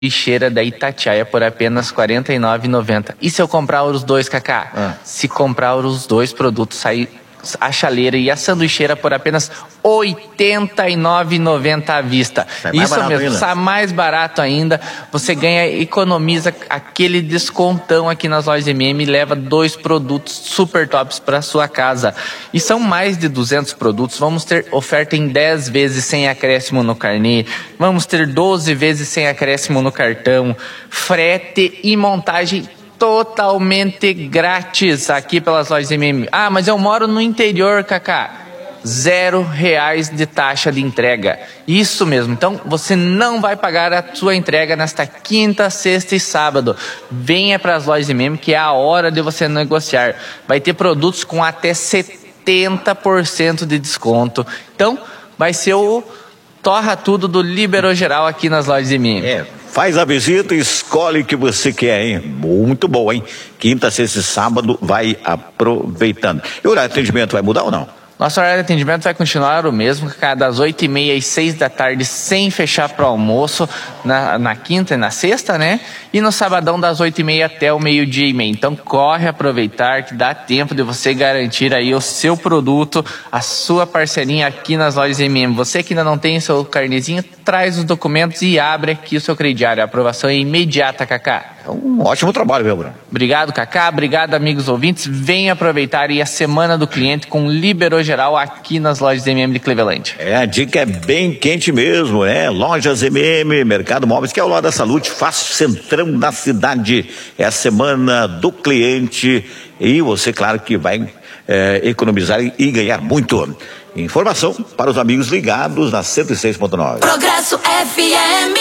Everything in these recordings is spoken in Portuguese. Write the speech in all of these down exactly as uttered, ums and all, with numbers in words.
Lixeira da Itatiaia por apenas quarenta e nove reais e noventa centavos. E se eu comprar os dois, Cacá? Ah. Se comprar os dois produtos, sair a chaleira e a sanduicheira por apenas oitenta e nove reais e noventa centavos à vista. Sai Isso mesmo, sai mais barato ainda. Você ganha, economiza aquele descontão aqui nas lojas M M e leva dois produtos super tops para sua casa. E são mais de duzentos produtos. Vamos ter oferta em dez vezes sem acréscimo no carnê. Vamos ter doze vezes sem acréscimo no cartão. Frete e montagem totalmente grátis aqui pelas lojas M M. Ah, mas eu moro no interior, Cacá. Zero reais de taxa de entrega. Isso mesmo. Então, você não vai pagar a sua entrega nesta quinta, sexta e sábado. Venha para as lojas M M, que é a hora de você negociar. Vai ter produtos com até setenta por cento de desconto. Então, vai ser o torra tudo do Liberou Geral aqui nas lojas M M. É. Faz a visita e escolhe o que você quer, hein? Muito bom, hein? Quinta, sexta e sábado, vai aproveitando. E o horário de atendimento vai mudar ou não? Nosso horário de atendimento vai continuar o mesmo, das oito e meia às seis da tarde, sem fechar para o almoço, na, na quinta e na sexta, né? E no sabadão, das oito e meia até o meio-dia e meia. Então, corre aproveitar, que dá tempo de você garantir aí o seu produto, a sua parcelinha aqui nas lojas M M. Você que ainda não tem seu carnezinho, traz os documentos e abre aqui o seu crediário. A aprovação é imediata, Cacá. É um ótimo trabalho, meu Bruno. Obrigado, Cacá. Obrigado, amigos ouvintes. Venha aproveitar aí a Semana do Cliente com Liberou Geral aqui nas lojas M M de Cleveland. É, a dica é bem quente mesmo, né? Lojas M M, Mercado Móveis, que é o lado da saúde, fácil, centrão da cidade. É a Semana do Cliente e você, claro, que vai é, economizar e ganhar muito. Informação para os amigos ligados na cento e seis ponto nove. Progresso F M.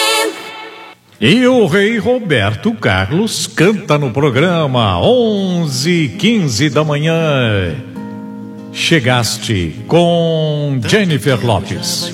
E o rei Roberto Carlos canta no programa onze e quinze da manhã. Chegaste com Jennifer Lopes.